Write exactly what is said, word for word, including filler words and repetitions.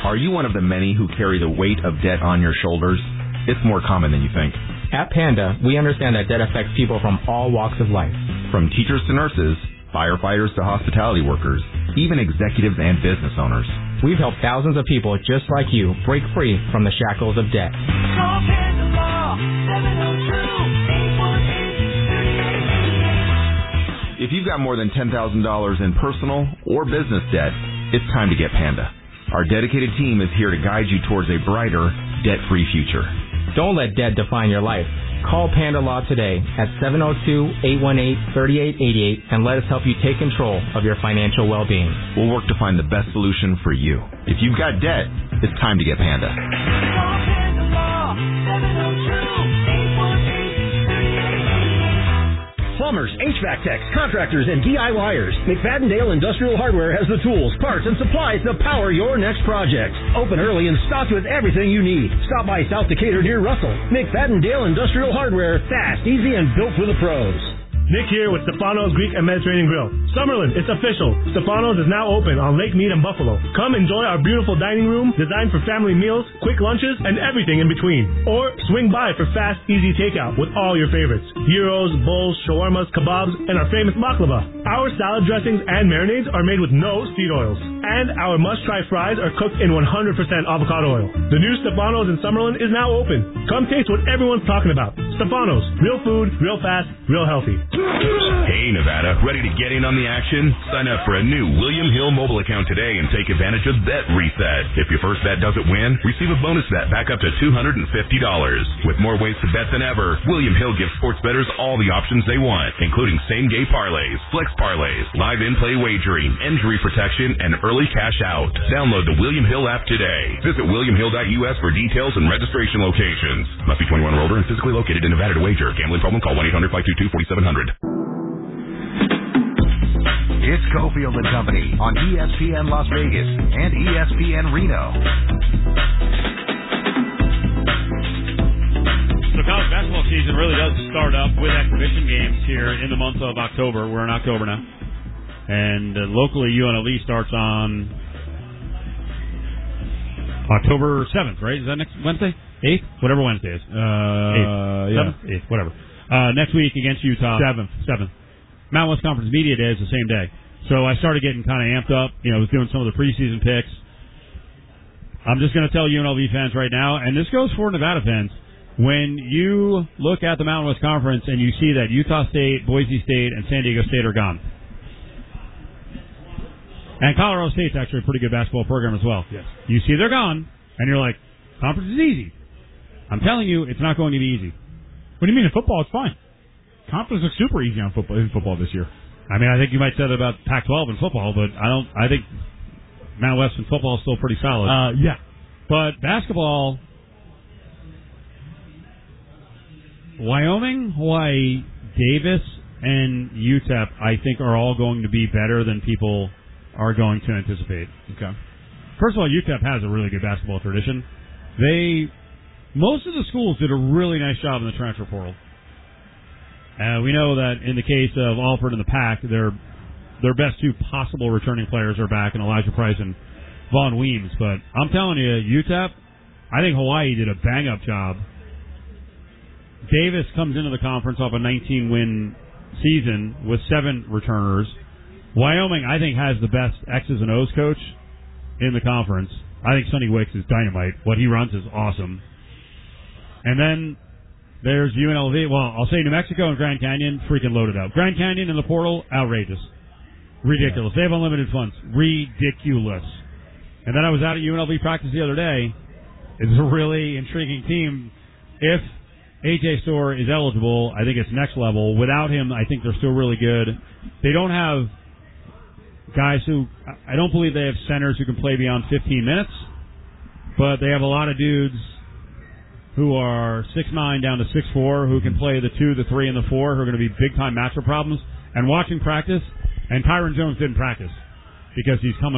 Are you one of the many who carry the weight of debt on your shoulders? It's more common than you think. At Panda, we understand that debt affects people from all walks of life. From teachers to nurses, firefighters to hospitality workers, even executives and business owners. We've helped thousands of people just like you break free from the shackles of debt. Call Panda Law, seven oh two, eight one eight, three eight eight eight. If you've got more than ten thousand dollars in personal or business debt, it's time to get Panda. Our dedicated team is here to guide you towards a brighter, debt-free future. Don't let debt define your life. Call Panda Law today at seven oh two, eight one eight, three eight eight eight and let us help you take control of your financial well-being. We'll work to find the best solution for you. If you've got debt, it's time to get Panda. Call Panda Law, seven oh two, eight one eight, three eight eight eight. Plumbers, H V A C techs, contractors, and DIYers. McFadden-Dale Industrial Hardware has the tools, parts, and supplies to power your next project. Open early and stocked with everything you need. Stop by South Decatur near Russell. McFadden-Dale Industrial Hardware. Fast, easy, and built for the pros. Nick here with Stefano's Greek and Mediterranean Grill. Summerlin, it's official. Stefano's is now open on Lake Mead and Buffalo. Come enjoy our beautiful dining room designed for family meals, quick lunches, and everything in between. Or swing by for fast, easy takeout with all your favorites. Gyros, bowls, shawarmas, kebabs, and our famous baklava. Our salad dressings and marinades are made with no seed oils. And our must-try fries are cooked in one hundred percent avocado oil. The new Stefano's in Summerlin is now open. Come taste what everyone's talking about. Stefano's, real food, real fast, real healthy. Hey, Nevada, ready to get in on the action? Sign up for a new William Hill mobile account today and take advantage of Bet Reset. If your first bet doesn't win, receive a bonus bet back up to two hundred fifty dollars. With more ways to bet than ever, William Hill gives sports bettors all the options they want, including same-game parlays, flex parlays, live in-play wagering, injury protection, and early cash out. Download the William Hill app today. Visit william hill dot u s for details and registration locations. Must be twenty-one or older and physically located in Nevada to wager. Gambling problem? Call one eight hundred, five two two, four seven zero zero. It's Cofield and Company on E S P N Las Vegas and E S P N Reno. So college basketball season really does start up with exhibition games here in the month of October. We're in October now. And uh, locally, U N L V starts on October seventh, right? Is that next Wednesday? eighth? Whatever Wednesday is. Uh, eighth. Yeah. seventh? eighth, whatever. Uh, next week against Utah. seventh. seventh. Mountain West Conference Media Day is the same day. So I started getting kind of amped up. You know, I was doing some of the preseason picks. I'm just going to tell U N L V fans right now, and this goes for Nevada fans, when you look at the Mountain West Conference and you see that Utah State, Boise State, and San Diego State are gone. And Colorado State's actually a pretty good basketball program as well. Yes. You see they're gone, and you're like, conference is easy. I'm telling you, it's not going to be easy. What do you mean? In football, it's fine. Conference looks super easy on football in football this year. I mean, I think you might say that about Pac twelve in football, but I don't. I think Mountain West in football is still pretty solid. Uh, yeah. But basketball, Wyoming, Hawaii, Davis, and U T E P, I think, are all going to be better than people are going to anticipate. Okay. First of all, U T E P has a really good basketball tradition. They, most of the schools did a really nice job in the transfer portal. Uh, we know that in the case of Alford and the Pack, their their best two possible returning players are back in Elijah Price and Vaughn Weems. But I'm telling you, U T E P, I think Hawaii did a bang-up job. Davis comes into the conference off a nineteen-win season with seven returners. Wyoming, I think, has the best X's and O's coach in the conference. I think Sonny Wicks is dynamite. What he runs is awesome. And then there's U N L V. Well, I'll say New Mexico and Grand Canyon, freaking loaded up. Grand Canyon in the portal, outrageous. Ridiculous. They have unlimited funds. Ridiculous. And then I was out at U N L V practice the other day. It's a really intriguing team. If A J Storr is eligible, I think it's next level. Without him, I think they're still really good. They don't have guys who, I don't believe they have centers who can play beyond fifteen minutes, but they have a lot of dudes who are six nine down to six four, who can play the two, the three, and the four, who are going to be big-time matchup problems. And watching practice, and Tyron Jones didn't practice because he's coming